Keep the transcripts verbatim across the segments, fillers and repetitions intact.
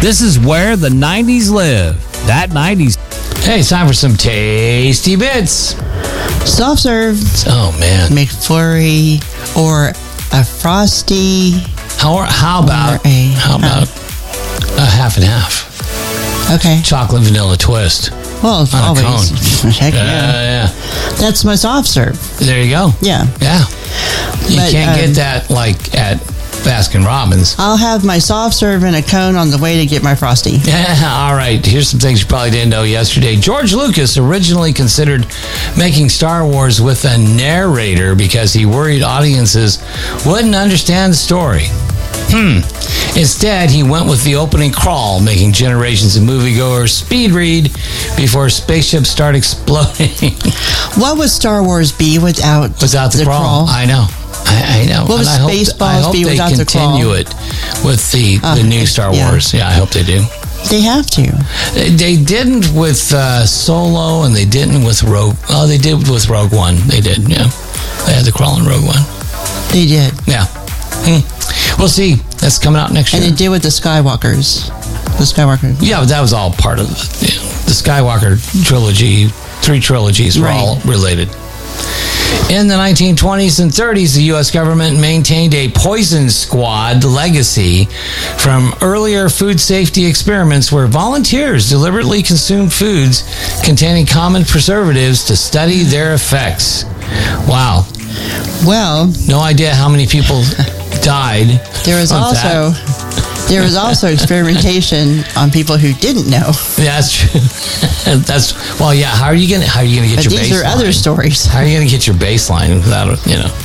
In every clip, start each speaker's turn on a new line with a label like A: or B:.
A: This is where the nineties live. That nineties. Hey, it's time for some tasty bits.
B: Soft serve.
A: Oh, man.
B: McFlurry or a Frosty.
A: How, how about,
B: a,
A: how about
B: uh,
A: a half and half?
B: Okay.
A: Chocolate vanilla twist.
B: Well, it's
A: on
B: always.
A: a cone.
B: Heck
A: yeah.
B: yeah.
A: yeah.
B: That's my soft serve.
A: There you go.
B: Yeah.
A: Yeah. You
B: But,
A: can't
B: um,
A: get that like at Baskin Robbins.
B: I'll have my soft serve in a cone on the way to get my Frosty.
A: Yeah, all right. Here's some things you probably didn't know yesterday. George Lucas originally considered making Star Wars with a narrator because he worried audiences wouldn't understand the story. Hmm. Instead, he went with the opening crawl, making generations of moviegoers speed read before spaceships start exploding.
B: What would Star Wars be without,
A: without the, the crawl? crawl? I know. I, I know.
B: What would
A: and
B: Spaceballs be without the crawl?
A: I hope they continue it with the,
B: Uh,
A: the new Star
B: yeah.
A: Wars. Yeah, I hope they do.
B: They have to.
A: They, they didn't with uh, Solo, and they didn't with Rogue. Oh, they did with Rogue One. They did, yeah. They had the crawl in Rogue One.
B: They did.
A: Yeah. Hmm. We'll see. That's coming out next year.
B: And they did with the Skywalkers. The Skywalker.
A: Yeah, but that was all part of the, you know, the Skywalker trilogy. Three trilogies were
B: Right.
A: all related. In the nineteen twenties and thirties, the U S government maintained a poison squad legacy from earlier food safety experiments where volunteers deliberately consumed foods containing common preservatives to study their effects. Wow.
B: Well,
A: no idea how many people died.
B: There was also that. there was also experimentation on people who didn't know.
A: Yeah, that's true. That's well, yeah. How are you gonna How are you gonna get
B: but
A: your
B: these
A: baseline?
B: These are other stories.
A: How are you gonna get your baseline without you know?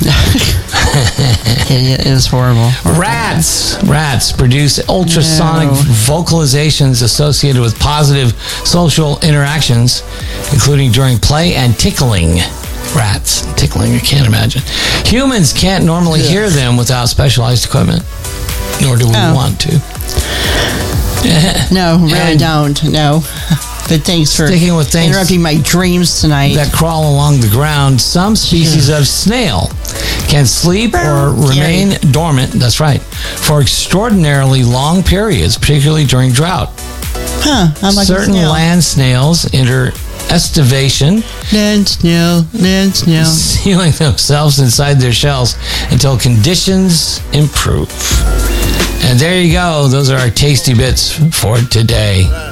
B: it, it is horrible.
A: Rats, rats produce ultrasonic
B: no.
A: vocalizations associated with positive social interactions, including during play and tickling. Rats tickling, I can't imagine. Humans can't normally
B: Ugh.
A: hear them without specialized equipment, nor do we
B: oh.
A: want to.
B: No, really
A: and
B: don't. No. But thanks for
A: sticking with things
B: interrupting my dreams tonight.
A: That crawl along the ground. Some species of snail can sleep or remain
B: Gary.
A: dormant, that's right, for extraordinarily long periods, particularly during drought.
B: Huh, I'm like
A: Certain
B: a snail.
A: land snails enter estivation,
B: land snail, land snail,
A: sealing themselves inside their shells until conditions improve. And there you go. Those are our tasty bits for today.